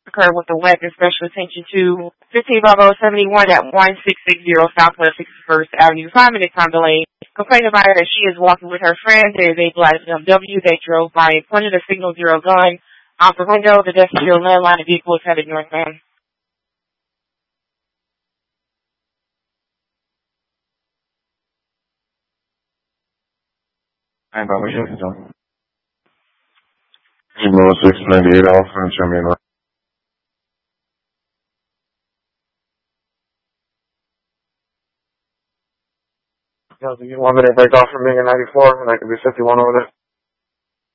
occurred with a weapon. Special attention to 155071 at 1660 Southwest 61st Avenue. 5-minute time delay. Complained about her that she is walking with her friend. There is a black BMW. They drove by and pointed a signal zero gun out the window. The Destination landline vehicle is headed northbound. Hey, Bob, what you doing? Email 698 off and show me right. You want me to break off from being in 94 and I could be 51 over there?